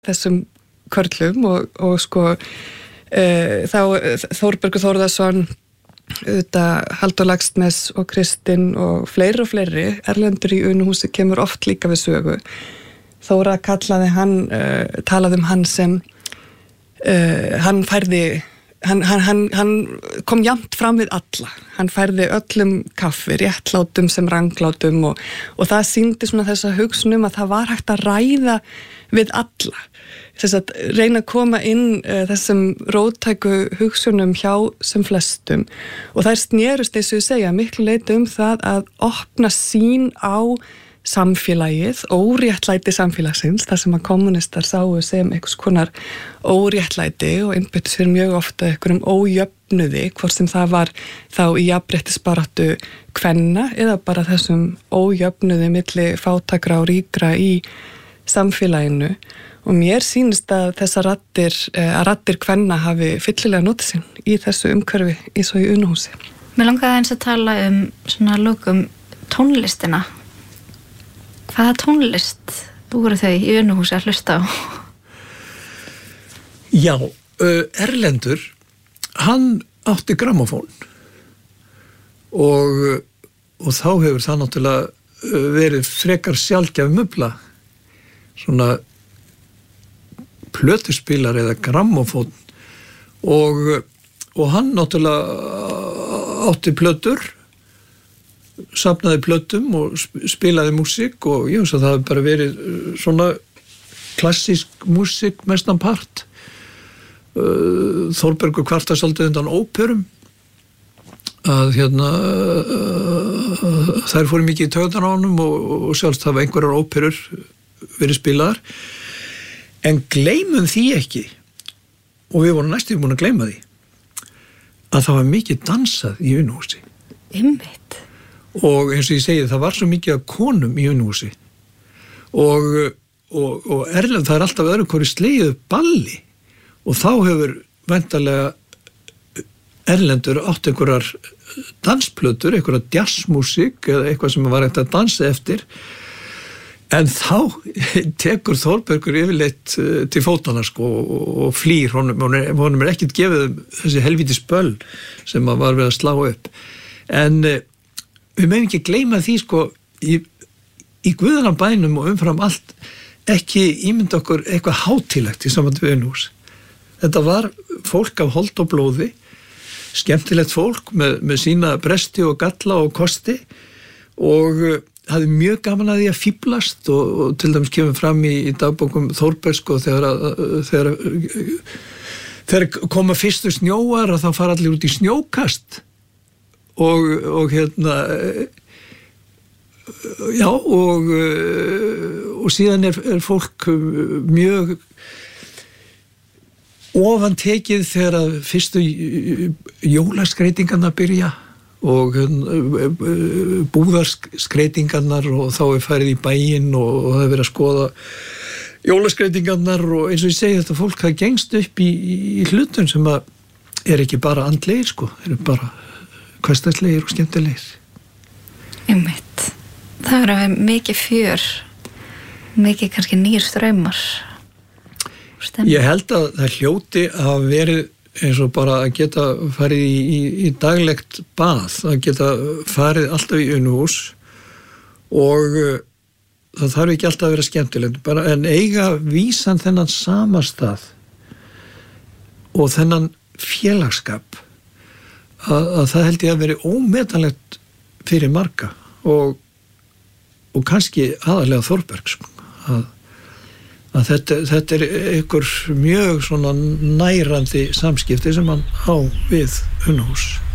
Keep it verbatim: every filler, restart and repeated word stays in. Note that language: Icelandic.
þessum körlum og, og sko uh, þá Þórbergur Þórðarson, auðvitað Halldór Laxness og Kristinn og fleiri og fleiri erlendur í Unuhúsi kemur oft líka við sögu. Þóra kallaði hann, uh, talaði um hann sem uh, hann færði Hann, hann, hann, hann kom jafnt fram við alla. Hann færði öllum kaffi, réttlátum sem ranglátum og, og það sýndi svona þessa hugsunum að það var hægt að ræða við alla. Þess að reyna að koma inn uh, þessum róttæku hugsunum hjá sem flestum. Og það er snerust, eins og ég segja, miklu leyti um það að opna sín á samfélagið, óréttlæti samfélagsins, þar sem að kommunistar sáu sem einhvers konar óréttlæti og innbyttu sér mjög ofta einhverjum ójöfnuði, hvort sem það var þá í jafnréttisbaráttu kvenna eða bara þessum ójöfnuði milli fátækra og ríkra í samfélaginu. Og mér sýnist að þessar raddir, að raddir kvenna hafi fyllilega notið sín í þessu umhverfi í svo í Unuhúsi. Mér langaði eins að tala um svona lokum tónlistina. Hvaða tónlist voru þau í Unuhúsi að hlusta á? Já, uh, Erlendur, hann átti grammófón og, og þá hefur það náttúrulega verið frekar sjaldgæf mubla, svona plötuspilar eða grammófón og, og hann náttúrulega átti plötur, safnaði plötum og spilaði músík og ég veist að það hefði bara verið svona klassísk músík mestan part. Þórbergur kvartast aldrei undan óperum að hérna þær fóru mikið í taugarnar á honum og, og sjálfst hafa einhverjar óperur verið spilaðar, en gleymum því ekki, og við vorum næstum búin að gleyma því, að það var mikið dansað í Unuhúsi. Einmitt. Og eins og ég segi, það var svo mikið af konum í Unuhúsi og, og, og Erlend, það er alltaf öðru hverju slegið balli og þá hefur væntanlega Erlendur átt einhverjar dansplötur, einhverjar jazzmúsík eða eitthvað sem var hægt að dansa eftir, en þá tekur Þórbergur yfirleitt til fótana sko og flýr, honum, honum er ekkert gefið þessi helvítis böll sem var við að slá upp, en við meðum ekki gleyma því sko í, í guðanna bænum og umfram allt ekki ímynda okkur eitthvað hátílegt í sambandi við Unuhús. Þetta var fólk af hold og blóði, skemmtilegt fólk með, með sína bresti og galla og kosti og hafði mjög gaman að því að fíblast og, og til dæmis kemur fram í, í dagbókum Þórbergs sko þegar, þegar, þegar koma fyrstu snjóar og þá fara allir út í snjókast. Og, og hérna já og, og síðan er, er fólk mjög ofantekið þegar að fyrstu jólaskreitingarnar byrja og búðarskreitingarnar og þá er farið í bæinn og, og það er verið að skoða jólaskreitingarnar og eins og ég segi þetta fólk það gengst upp í, í hlutun sem að er ekki bara andlegir sko, er bara hversdagslegir og skemmtilegir. Einmitt. Það verður mikið fjör, mikið kannski nýr straumar. Ég held að það hljóti að verið eins og bara að geta farið í, í, í daglegt bað, að geta farið alltaf í Unuhús og uh, það þarf ekki alltaf að vera skemmtilegt, bara en eiga vísan þennan sama stað og þennan félagsskap Að, að það held ég að veri ómetanlegt fyrir marga og, og kannski aðalega Þórbergs að, að þetta, þetta er einhver mjög svona nærandi samskipti sem hann á við Unuhús.